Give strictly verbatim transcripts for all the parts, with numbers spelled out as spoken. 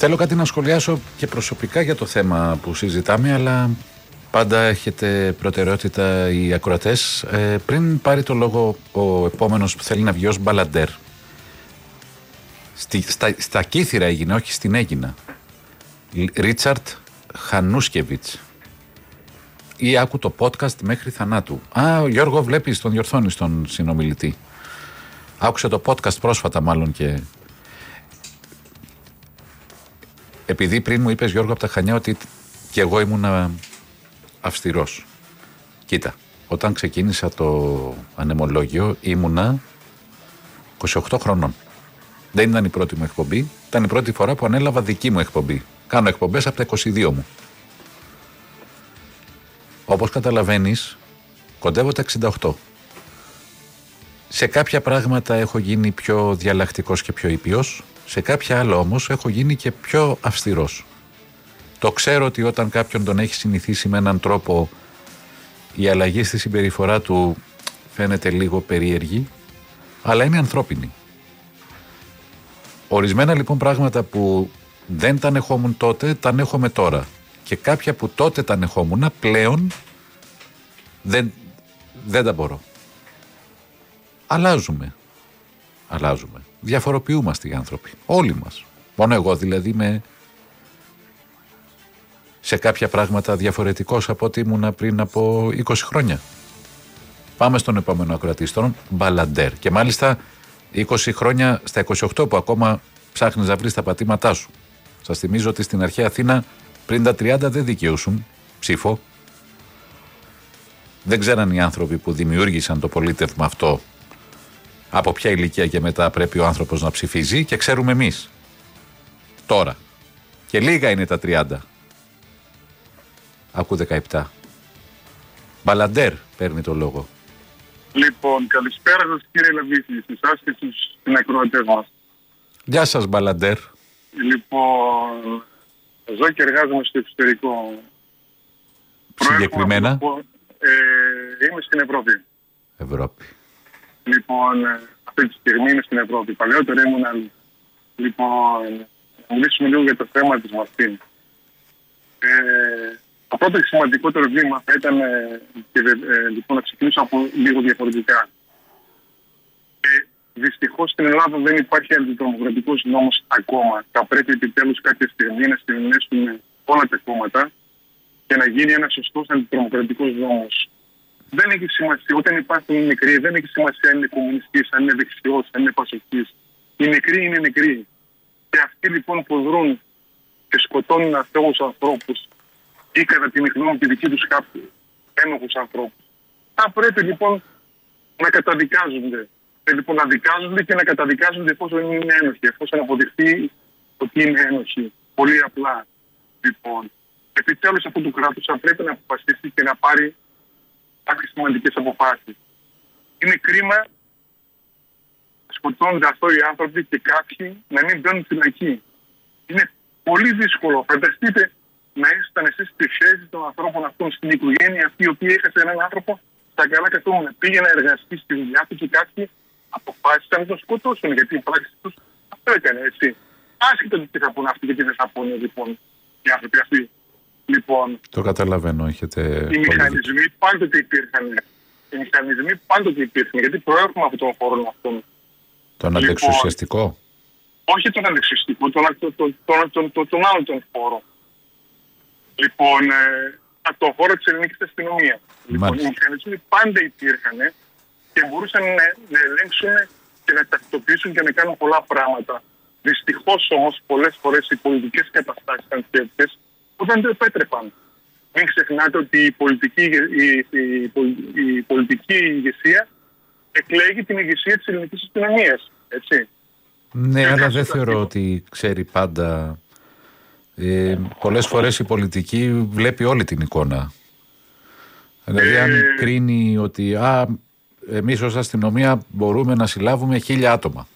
Θέλω κάτι να σχολιάσω και προσωπικά για το θέμα που συζητάμε, αλλά πάντα έχετε προτεραιότητα οι ακροατές. Ε, πριν πάρει το λόγο ο επόμενος που θέλει να βγει ως μπαλαντέρ, στη, στα, στα Κύθυρα έγινε, όχι στην Έγινα. Ρίτσαρτ Χανούσκεβιτς. Ή άκου το podcast μέχρι θανάτου. Α, Γιώργο, βλέπεις, τον διορθώνει τον συνομιλητή. Άκουσε το podcast πρόσφατα μάλλον και... Επειδή πριν μου είπες, Γιώργο, από τα Χανιά ότι και εγώ ήμουνα αυστηρός. Κοίτα, όταν ξεκίνησα το ανεμολόγιο ήμουνα είκοσι οκτώ χρονών. Δεν ήταν η πρώτη μου εκπομπή, ήταν η πρώτη φορά που ανέλαβα δική μου εκπομπή. Κάνω εκπομπές από τα είκοσι δύο μου. Όπως καταλαβαίνεις, κοντεύω τα εξήντα οκτώ. Σε κάποια πράγματα έχω γίνει πιο διαλλακτικός και πιο ήπιος, σε κάποια άλλα όμως έχω γίνει και πιο αυστηρός. Το ξέρω ότι όταν κάποιον τον έχει συνηθίσει με έναν τρόπο, η αλλαγή στη συμπεριφορά του φαίνεται λίγο περίεργη, αλλά είναι ανθρώπινη. Ορισμένα λοιπόν πράγματα που δεν τα ανεχόμουν τότε, τα ανέχομαι τώρα. Και κάποια που τότε τα ανεχόμουν, πλέον δεν, δεν τα μπορώ. Αλλάζουμε. Αλλάζουμε. Διαφοροποιούμαστε οι άνθρωποι. Όλοι μας. Μόνο εγώ δηλαδή είμαι σε κάποια πράγματα διαφορετικός από ό,τι ήμουνα πριν από είκοσι χρόνια. Πάμε στον επόμενο ακροατή, στον μπαλαντέρ. Και μάλιστα είκοσι χρόνια στα είκοσι οκτώ που ακόμα ψάχνεις να βρεις τα πατήματά σου. Σας θυμίζω ότι στην αρχαία Αθήνα πριν τα τριάντα δεν δικαιούσουν ψήφο. Δεν ξέραν οι άνθρωποι που δημιούργησαν το πολίτευμα αυτό από ποια ηλικία και μετά πρέπει ο άνθρωπος να ψηφίζει, και ξέρουμε εμείς. Τώρα. Και λίγα είναι τα τριάντα. Ακού δεκαεπτά. Μπαλαντέρ παίρνει το λόγο. Λοιπόν, καλησπέρα σας κύριε Λαβίση, σε εσάς και στους συνακροατές μας. Γεια σας μπαλαντέρ. Λοιπόν, ζω και εργάζομαι στο εξωτερικό. Συγκεκριμένα. Ε, είμαι στην Ευρώπη. Ευρώπη. Λοιπόν, αυτή τη στιγμή είμαι στην Ευρώπη. Παλαιότερα ήμουν άλλη. Λοιπόν, να μιλήσουμε λίγο για το θέμα της Μαρτίν. Ε, το πρώτο και σημαντικότερο βήμα θα ήταν ε, και, ε, λοιπόν, να ξεκινήσω από λίγο διαφορετικά. Ε, δυστυχώς στην Ελλάδα δεν υπάρχει αντιτρομοκρατικός νόμος ακόμα. Θα πρέπει επιτέλους κάποια στιγμή να συνενέσουν όλα τα κόμματα και να γίνει ένας σωστός αντιτρομοκρατικός νόμος. Δεν έχει σημασία, όταν υπάρχουν νεκροί, δεν έχει σημασία αν είναι κομμουνιστής, αν είναι δεξιός, αν είναι πασοκτής. Οι νεκροί είναι νεκροί. Και αυτοί λοιπόν που δρούν και σκοτώνουν αθώους ανθρώπους ή κατά την γνώμη τη δική τους κάποιου ένοχους ανθρώπους, θα πρέπει λοιπόν να καταδικάζονται. Ε, λοιπόν, να δικάζονται και να καταδικάζονται εφόσον είναι ένοχοι, εφόσον αποδειχθεί ότι είναι ένοχοι. Πολύ απλά. Λοιπόν, επιτέλους αυτού του κράτους θα πρέπει να αποφασίσει και να πάρει κάποιες σημαντικές αποφάσεις. Είναι κρίμα να σκοτώνονται αθώοι άνθρωποι και κάποιοι να μην μπαίνουν στη φυλακή. Είναι πολύ δύσκολο. Φανταστείτε να ήσασταν εσείς στη θέση των ανθρώπων αυτών, στην οικογένεια αυτή, η οποία έχασε έναν άνθρωπο στα καλά καθόμουν. Πήγε να εργαστεί στη δουλειά του και κάποιοι αποφάσισαν να τον σκοτώσουν. Γιατί η πράξη τους αυτό έκανε, έτσι. Άσχετο τι θα πούνε αυτοί και τι δεν θα πούνε, λοιπόν, οι άνθρωποι αυτοί. Λοιπόν, το καταλαβαίνω, έχετε. Οι μηχανισμοί πάντοτε υπήρχαν. Οι μηχανισμοί πάντοτε υπήρχαν. Γιατί προέρχομαι από τον χώρο αυτόν. Τον λοιπόν, αντεξουσιαστικό. Όχι τον αντεξουσιαστικό, τον, τον, τον, τον, τον, τον, τον άλλο τον χώρο. Λοιπόν, ε, από τον χώρο της ελληνικής αστυνομίας. Λοιπόν, οι μηχανισμοί πάντα υπήρχαν και μπορούσαν να, να ελέγξουν και να τακτοποιήσουν και να κάνουν πολλά πράγματα. Δυστυχώς όμως πολλές φορές οι πολιτικές καταστάσεις ήταν τέτοιες που δεν το επέτρεπαν. Μην ξεχνάτε ότι η πολιτική, η, η, η, η πολιτική ηγεσία εκλέγει την ηγεσία της ελληνικής αστυνομίας. Έτσι. Ναι, και αλλά δεν θεωρώ ότι ξέρει πάντα. Ε, πολλές φορές η πολιτική βλέπει όλη την εικόνα. Δηλαδή, ε... αν κρίνει ότι α, εμείς ως αστυνομία μπορούμε να συλλάβουμε χίλια άτομα.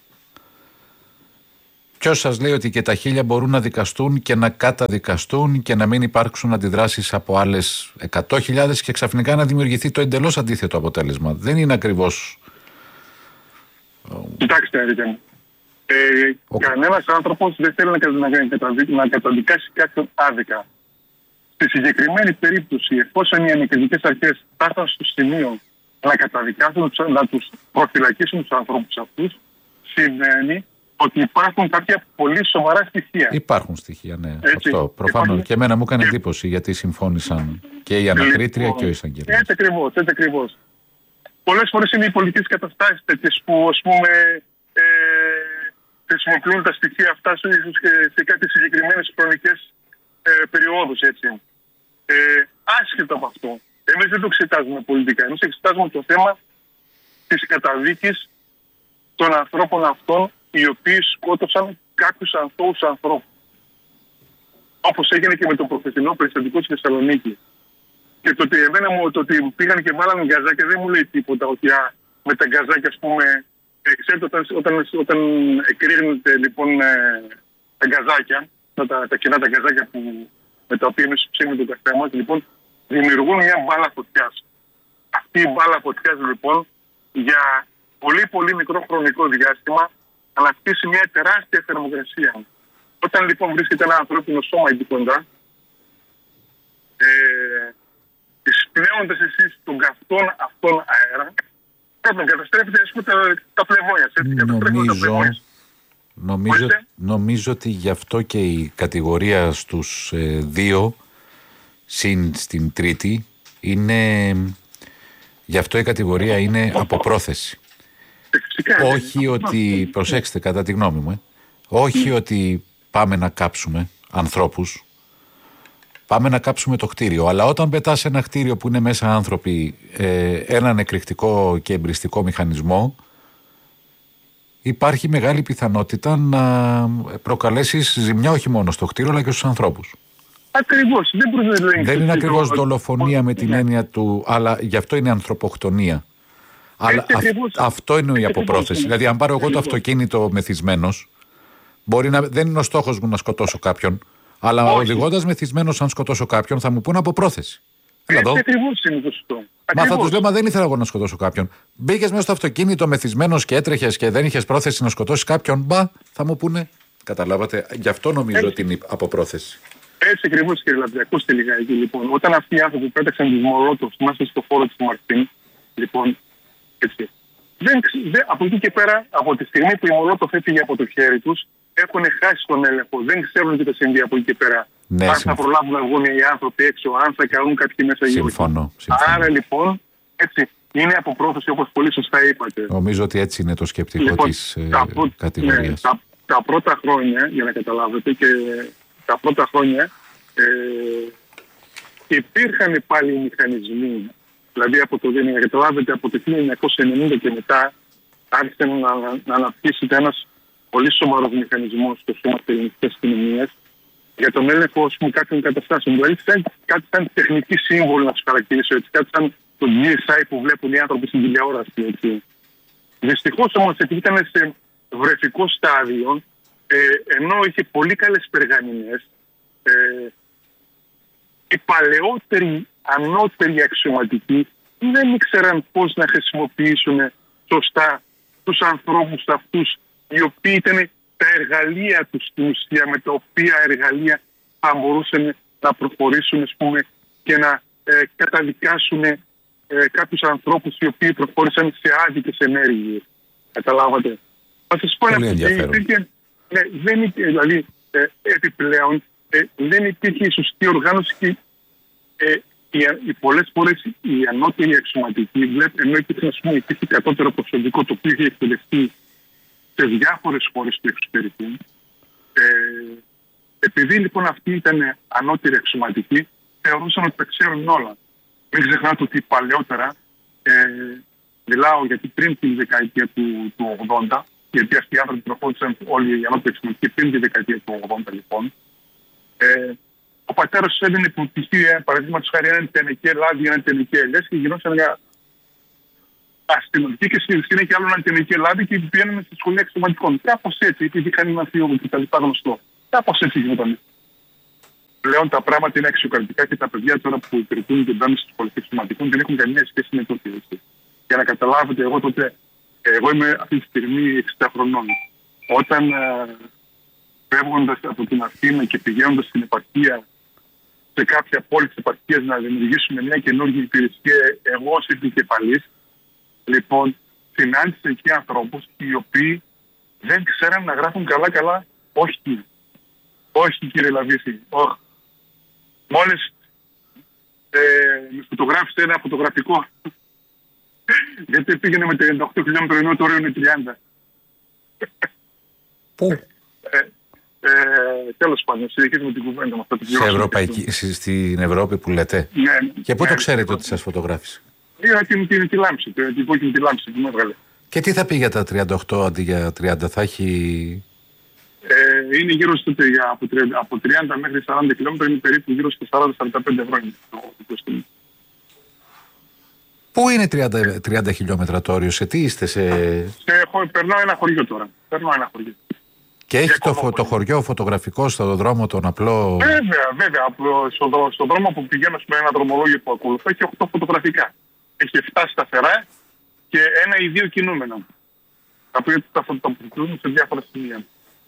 Ποιος σας λέει ότι και τα χίλια μπορούν να δικαστούν και να καταδικαστούν και να μην υπάρξουν αντιδράσεις από άλλες εκατό χιλιάδες και ξαφνικά να δημιουργηθεί το εντελώς αντίθετο αποτέλεσμα. Δεν είναι ακριβώς. Κοιτάξτε, δείτε μου. Ε, okay. Κανένας άνθρωπος δεν θέλει να, να, να καταδικάσει κάποιον άδικα. Στη συγκεκριμένη περίπτωση, εφόσον οι ανεκριτικές αρχές φτάσαν στο σημείο να καταδικάσουν, να τους προφυλακίσουν τους ανθρώπους αυτούς, σημαίνει ότι υπάρχουν κάποια πολύ σοβαρά στοιχεία. Υπάρχουν στοιχεία, ναι. Έτσι, αυτό προφανώς. Υπάρχουν... Και εμένα μου έκανε εντύπωση γιατί συμφώνησαν και η ανακρίτρια λοιπόν, και ο εισαγγελέας. Έτσι ακριβώς, έτσι ακριβώς. Πολλές φορές είναι οι πολιτικές καταστάσεις τέτοιες που, ας πούμε, ε, χρησιμοποιούν τα στοιχεία αυτά σε, σε κάποιες συγκεκριμένες χρονικές ε, περιόδους, έτσι. Ε, άσχετα από αυτό. Εμείς δεν το εξετάζουμε πολιτικά. Εμείς εξετάζουμε το θέμα της καταδίκης των ανθρώπων αυτών οι οποίοι σκότωσαν κάποιους αθώους ανθρώπους. Όπως έγινε και με το προχθεσινό περιστατικό στη Θεσσαλονίκη. Και το ότι εμένα μου το ότι πήγαν και βάλανε γκαζάκια δεν μου λέει τίποτα. Ότι α, με τα γκαζάκια, ας πούμε, ε, ξέρετε, όταν, όταν, όταν εκρήγνεται λοιπόν ε, τα γκαζάκια, τα, τα κοινά τα γκαζάκια που, με τα οποία εμείς ψήνουμε το καφέ μας, λοιπόν, δημιουργούν μια μπάλα φωτιάς. Αυτή η μπάλα φωτιάς, λοιπόν, για πολύ πολύ μικρό χρονικό διάστημα αναπτύσσει μια τεράστια θερμοκρασία. Όταν λοιπόν βρίσκεται ένα ανθρώπινο σώμα εκεί κοντά, ε, εισπνέοντας εσείς τον καυτόν αυτόν αέρα, πρώτον καταστρέφεται ας πούμε, τα, τα πλευόνια. Νομίζω, νομίζω, νομίζω ότι γι' αυτό και η κατηγορία στους ε, δύο συν στην τρίτη είναι, γι' αυτό η κατηγορία είναι από πρόθεση. Φυσικά, όχι ότι, προσέξτε κατά τη γνώμη μου, ε, όχι ότι πάμε να κάψουμε ανθρώπους, πάμε να κάψουμε το κτίριο, αλλά όταν πετάς ένα κτίριο που είναι μέσα άνθρωποι, ε, έναν εκρηκτικό και εμπριστικό μηχανισμό, υπάρχει μεγάλη πιθανότητα να προκαλέσεις ζημιά όχι μόνο στο κτίριο αλλά και στους ανθρώπους. Ακριβώς. Δεν, δεν είναι ακριβώς δολοφονία με την έννοια του, αλλά γι' αυτό είναι ανθρωποκτονία. Αλλά α, αυτό εννοεί από πρόθεση. Δηλαδή, αν πάρω εγώ το αυτοκίνητο μεθυσμένος, μπορεί να δεν είναι ο στόχος μου να σκοτώσω κάποιον, αλλά οδηγώντας μεθυσμένος, αν σκοτώσω κάποιον, θα μου πούνε από πρόθεση. Έτσι ακριβώς είναι το σωστό. Μα θα τους λέω, μα δεν ήθελα εγώ να σκοτώσω κάποιον. Μπήκες μέσα στο αυτοκίνητο μεθυσμένος και έτρεχες και δεν είχες πρόθεση να σκοτώσεις κάποιον, μπα, θα μου πούνε. Καταλάβατε. Γι' αυτό νομίζω έτσι. Ότι είναι από πρόθεση. Έτσι ακριβώς, κύριε Λαμπρή, ακούστε λιγάκι. Λοιπόν, όταν αυτοί οι άνθρωποι πέταξαν τους Μολότοφ μέσα στο χώρο της Μαρτίν, λοιπόν. Έτσι. Δεν, δεν, από εκεί και πέρα, από τη στιγμή που η Μολότοφ έφυγε από το χέρι τους, έχουν χάσει τον έλεγχο. Δεν ξέρουν τι θα συμβεί από εκεί και πέρα. Ναι, αν συμφωνώ. Θα προλάβουν να βγουν οι άνθρωποι έξω, αν θα καλούν κάποιοι μέσα γύρω. Συμφωνώ. Άρα λοιπόν, έτσι, είναι από πρόθεση όπως πολύ σωστά είπατε. Νομίζω ότι έτσι είναι το σκεπτικό λοιπόν, της ε, κατηγορίας. Ναι, τα, τα πρώτα χρόνια, για να καταλάβετε, και τα πρώτα χρόνια ε, υπήρχαν πάλι οι μηχανισμοί. Δηλαδή από το, να καταλάβετε, από το χίλια εννιακόσια ενενήντα και μετά άρχισε να, να αναπτύσσεται ένας πολύ σοβαρός μηχανισμός στο σώμα της ελληνικής αστυνομίας για τον έλεγχο κάποιων καταστάσεων. Δηλαδή κάτι σαν τεχνική σύμβολο, να τους χαρακτηρίσω έτσι, κάτι σαν το τζι ες άι που βλέπουν οι άνθρωποι στην τηλεόραση. Δυστυχώς όμως, επειδή ήταν σε βρεφικό στάδιο, ε, ενώ είχε πολύ καλές περγαμηνές, ε, οι παλαιότεροι ανώτεροι αξιωματικοί δεν ήξεραν πώς να χρησιμοποιήσουν σωστά τους ανθρώπους αυτούς, οι οποίοι ήταν τα εργαλεία τους στην ουσία, με τα οποία εργαλεία θα μπορούσαν να προχωρήσουν, ας πούμε, και να ε, καταδικάσουν ε, κάποιους ανθρώπους οι οποίοι προχώρησαν σε άδικες ενέργειες. Καταλάβατε. Θα σας πω ένα υπήρχε, ναι, δεν υπήρχε, δηλαδή ε, επιπλέον ε, δεν υπήρχε η σωστή οργάνωση και ε, οι, οι πολλές φορές οι ανώτεροι αξιωματικοί βλέπουν, ενώ υπήρχε, ας πούμε, υπήρχε κατώτερο προσωπικό το οποίο είχε εκπαιδευτεί σε διάφορες χώρες του εξωτερικού. Ε, επειδή λοιπόν αυτοί ήταν ανώτεροι αξιωματικοί, θεωρούσαν ότι τα ξέρουν όλα. Μην ξεχνάτε ότι παλαιότερα, ε, μιλάω γιατί πριν την δεκαετία του, του ογδόντα, γιατί αυτοί οι άνθρωποι προχώρησαν όλοι οι ανώτεροι αξιωματικοί πριν την δεκαετία του ογδόντα λοιπόν, ε, ο πατέρας του έδινε που π.χ. παραδείγματος χάρη ένα τενεκέ λάδι, ένα τενεκέ ελιές και γινόταν για αστυνομική και στη συνέχεια άλλο ένα τενεκέ λάδι και πηγαίνουμε στη σχολεία αξιωματικών. Κάπως έτσι, επειδή είχαν ένα θείο και τα λοιπά γνωστό. Κάπως έτσι γινόταν. Πλέον τα πράγματα είναι αξιοκρατικά και τα παιδιά τώρα που υπηρετούν και μπαίνουν στις σχολές αξιωματικών δεν έχουν καμία σχέση με τότε. Για να καταλάβετε, εγώ τότε, εγώ είμαι αυτή τη στιγμή εξήντα χρονών. όταν ε, φεύγοντας από την Αθήνα και πηγαίνοντας στην επαρχία, σε κάποια πόλη της επαρχίας να δημιουργήσουμε μια καινούργια υπηρεσία, εγώ ως επικεφαλής, λοιπόν, συνάντησα εκεί ανθρώπους οι οποίοι δεν ξέραν να γράφουν καλά-καλά. Όχι, όχι κύριε Λαβίση, όχι. Μόλις ε, με φωτογράφησε ένα φωτογραφικό, γιατί πήγαινε με τριάντα οκτώ χιλιόμετρα ενώ τώρα είναι τριάντα. Πού? Ε, ε, τέλος πάντων, συνεχίζουμε την κουβέντα με αυτά που σε Ευρωπαϊκή, στην Ευρώπη που λέτε. Ναι, ναι, και πού ναι, το ξέρετε ναι, ότι σας φωτογράφησε? Είδα την, την, τη λάμψη, την υπόκεινη τη λάμψη που μου έβγαλε. Και τι θα πει για τα τριάντα οκτώ αντί για τριάντα, θα έχει... Ε, είναι γύρω στο, από, τριάντα, από τριάντα μέχρι σαράντα χιλιόμετρα, είναι περίπου γύρω στα σαράντα με σαράντα πέντε ευρώ. Πού είναι τριάντα, τριάντα χιλιόμετρα το όριο, σε τι είστε, σε... σε περνάω ένα χωριό τώρα. Περνάω ένα χωριό. Και έχει το, φω, το χωριό φωτογραφικό στον δρόμο τον απλό... Βέβαια, βέβαια. Στον στο δρόμο που πηγαίνω με ένα δρομολόγιο που ακολουθώ έχει οκτώ φωτογραφικά. Έχει επτά σταθερά και ένα ή δύο κινούμενα. Τα οποία τα φωτογραφούν σε διάφορα σημεία.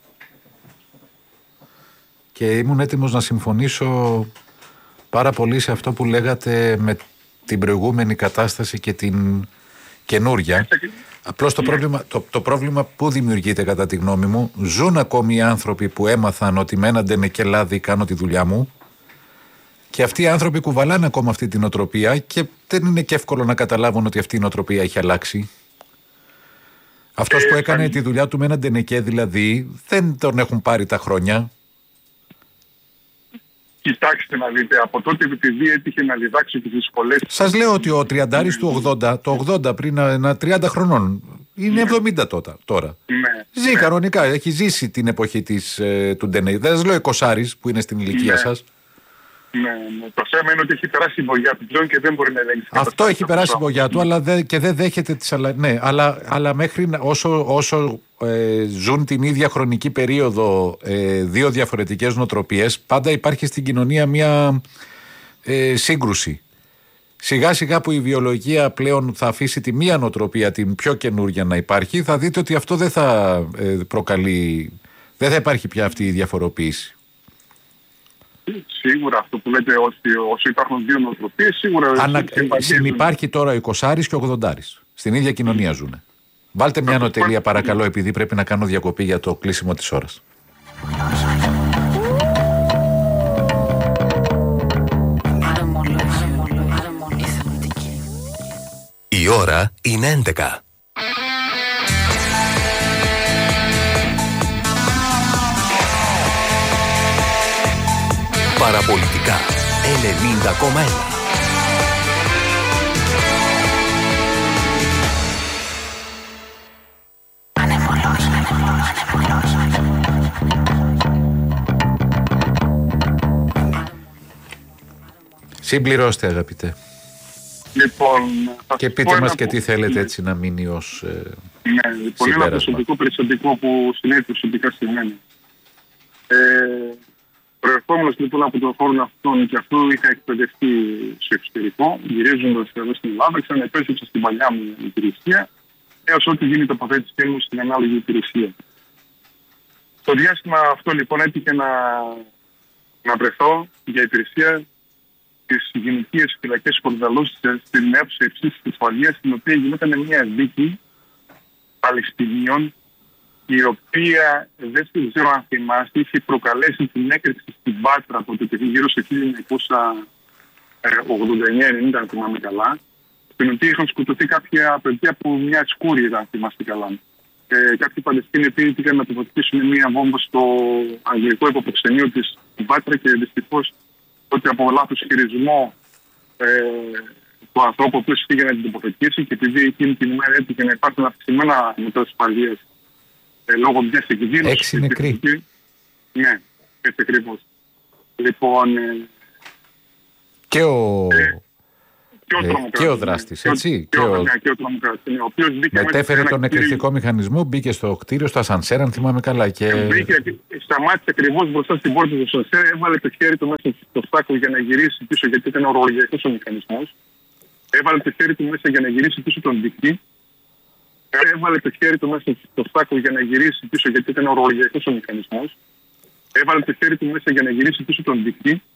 Και ήμουν έτοιμος να συμφωνήσω πάρα πολύ σε αυτό που λέγατε με την προηγούμενη κατάσταση και την καινούρια. Απλώς το, πρόβλημα, το, το πρόβλημα που δημιουργείται κατά τη γνώμη μου, ζουν ακόμη οι άνθρωποι που έμαθαν ότι με έναν ντενεκελάδι κάνω τη δουλειά μου και αυτοί οι άνθρωποι κουβαλάνε ακόμα αυτή την οτροπία και δεν είναι και εύκολο να καταλάβουν ότι αυτή η οτροπία έχει αλλάξει. Αυτός που έκανε τη δουλειά του με έναν ντενεκέ δηλαδή δεν τον έχουν πάρει τα χρόνια. Κοιτάξτε να δείτε, από τότε επειδή έτυχε να διδάξω και τις σχολές... Σας λέω ότι ο τριαντάρης του ογδόντα, το ογδόντα πριν ένα τριάντα χρονών, είναι ναι. εβδομήντα τότε, τώρα. Ναι. Ζει ναι. κανονικά, έχει ζήσει την εποχή της, ε, του Ντενέι. Δεν σας λέω εικοσάρης που είναι στην ηλικία ναι. σας. Ναι, ναι. Το θέμα είναι ότι έχει περάσει η μπογιά του πλέον και δεν μπορεί να ελέγξει. Αυτό έχει περάσει η μπογιά του, αλλά δε, και δεν δέχεται τις αλλαγές. Ναι, αλλά, αλλά μέχρι όσο, όσο ε, ζουν την ίδια χρονική περίοδο ε, δύο διαφορετικές νοοτροπίες, πάντα υπάρχει στην κοινωνία μια ε, σύγκρουση. Σιγά σιγά που η βιολογία πλέον θα αφήσει τη μία νοοτροπία, την πιο καινούργια να υπάρχει, θα δείτε ότι αυτό δεν θα ε, προκαλεί, δεν θα υπάρχει πια αυτή η διαφοροποίηση. Σίγουρα αυτό που λέτε ότι όσο υπάρχουν δύο νοοτροπίες, σίγουρα... Ανα... Συνυπάρχει τώρα ο εικοσάρης και ο ογδοντάρης. Στην ίδια κοινωνία ζουνε. Βάλτε μια νοτελεία παρακαλώ, επειδή πρέπει να κάνω διακοπή για το κλείσιμο της ώρας. Η ώρα είναι έντεκα. Παραπολιτικά ενενήντα κόμμα ένα. Συμπληρώστε αγαπητέ. Λοιπόν, και πείτε μας και που... τι θέλετε έτσι να μείνει ως ε, ναι, λοιπόν, ένα προσωπικό περιστατικό που συνέβη προσωπικά στη μένα. Ε, Προερχόμενος λοιπόν από τον χώρο αυτόν και αυτού είχα εκπαιδευτεί στο εξωτερικό, γυρίζοντας εδώ στην Ελλάδα, ξαναεπέστρεψα στην παλιά μου υπηρεσία, έως ό,τι γίνει η τοποθέτησή μου στην ανάλογη υπηρεσία. Το διάστημα αυτό λοιπόν έτυχε να, να βρεθώ για υπηρεσία στις γυναικείες φυλακές Κορδαλού στην αίθουσα υψής της ασφαλείας, στην οποία γινόταν μια δίκη Παλαιστινίων, η οποία, δεν ξέρω αν θυμάστε, είχε προκαλέσει την έκρηξη στην Πάτρα από το γύρω στο χίλια εννιακόσια ογδόντα εννιά ενενήντα, αν θυμάμαι καλά, στην οποία είχαν σκοτωθεί κάποια παιδιά από μια σκούριδα, αν θυμάστε καλά. Ε, κάποιοι Παλαιστίνοι πήγαν να τοποθετήσουν μια βόμβα στο αγγλικό υποποξενείο της Πάτρα και δυστυχώς ότι από λάθος χειρισμό ε, του ανθρώπου που πήγε να την τοποθετήσει και επειδή εκείνη την ημέρα έτυχε να υπάρχουν αυξημένα μετασφαλείες ε, λόγω μιας εκδήλωσης. Έξι νεκροί. Ναι, έτσι ακριβώς. Λοιπόν. Ε, και ο. Ε, Και ο, ε, και ο δράστης, έτσι. Και, και, ο, ναι, και ο τρομοκράτης. Ο οποίος μετέφερε τον εκρηκτικό μηχανισμό, μπήκε στο κτίριο, στο ασανσέρ, αν θυμάμαι καλά. Και... Μπήκε, σταμάτησε ακριβώς μπροστά στην πόρτα του ασανσέρ, έβαλε το χέρι του μέσα στο στάκο για να γυρίσει πίσω, γιατί ήταν ορολογιακός ο μηχανισμός. Έβαλε το χέρι του μέσα για να γυρίσει πίσω τον δικτή. έβαλε το χέρι του μέσα στο στάκο για να γυρίσει πίσω, γιατί ήταν ορολογιακός ο μηχανισμός. Έβαλε το χέρι του μέσα για να γυρίσει πίσω τον δικτή